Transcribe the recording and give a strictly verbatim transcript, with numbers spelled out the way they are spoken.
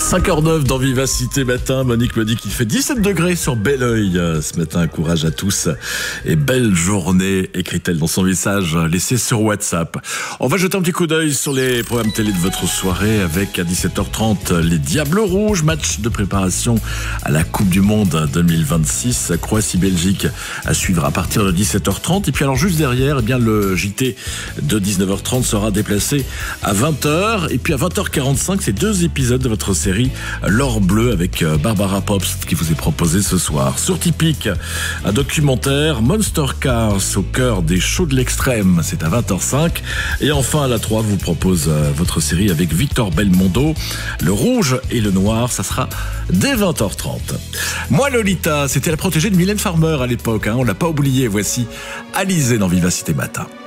cinq heures neuf dans Vivacité Matin. Monique me dit qu'il fait dix-sept degrés sur Belleuil ce matin. Courage à tous et belle journée, écrit-elle dans son message laissé sur WhatsApp. On va jeter un petit coup d'œil sur les programmes télé de votre soirée avec à dix-sept heures trente les Diables Rouges, match de préparation à la Coupe du Monde deux mille vingt-six, Croatie-Belgique à suivre à partir de dix-sept heures trente. Et puis alors juste derrière, eh bien le J T de dix-neuf heures trente sera déplacé à vingt heures. Et puis à vingt heures quarante-cinq, c'est deux épisodes de votre série L'Or Bleu avec Barbara Pops qui vous est proposé ce soir. Sur Tipeee, un documentaire Monster Cars au cœur des shows de l'extrême, c'est à vingt heures cinq. Et enfin à la trois, vous propose votre série avec Victor Belmondo, Le Rouge et le Noir, ça sera dès vingt heures trente. Moi Lolita, c'était la protégée de Mylène Farmer à l'époque, hein, on l'a pas oublié. Voici Alizée dans Vivacité Matin.